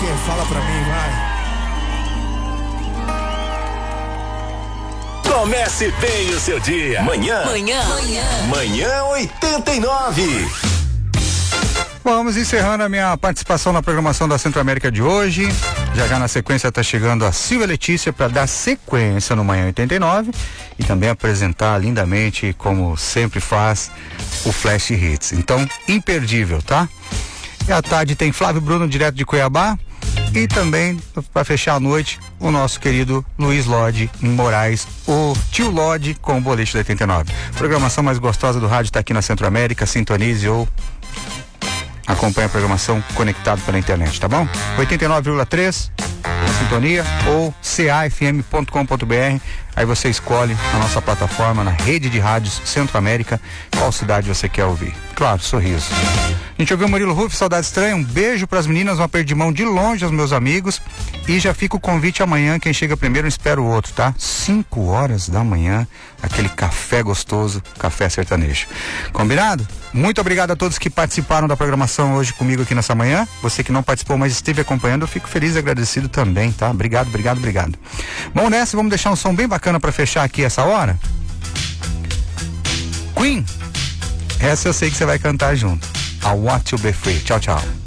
Fala pra mim, vai. Comece bem o seu dia. Manhã 89. Vamos encerrando a minha participação na programação da Centro América de hoje. Já na sequência tá chegando a Silvia Letícia para dar sequência no Manhã 89 e também apresentar lindamente, como sempre faz, o Flash Hits. Então, imperdível, tá? E à tarde tem Flávio Bruno, direto de Cuiabá. E também, para fechar a noite, o nosso querido Luiz Lodi Moraes, o tio Lodi com o Boliche da 89. Programação mais gostosa do rádio está aqui na Centro América. Sintonize ou acompanhe a programação conectado pela internet, tá bom? 89,3 na sintonia ou cafm.com.br. Aí você escolhe a nossa plataforma na rede de rádios Centro América qual cidade você quer ouvir. Claro, sorriso. A gente ouviu o Murilo Ruff, Saudade Estranha. Um beijo pras meninas, um aperto de mão de longe aos meus amigos. E já fica o convite amanhã, quem chega primeiro espera o outro, tá? 5 horas da manhã, aquele café gostoso, café sertanejo. Combinado? Muito obrigado a todos que participaram da programação hoje comigo aqui nessa manhã. Você que não participou, mas esteve acompanhando, eu fico feliz e agradecido também, tá? Obrigado. Bom, nessa, vamos deixar um som bem bacana pra fechar aqui essa hora. Queen. Essa eu sei que você vai cantar junto. I Want to Be Free. Tchau, tchau.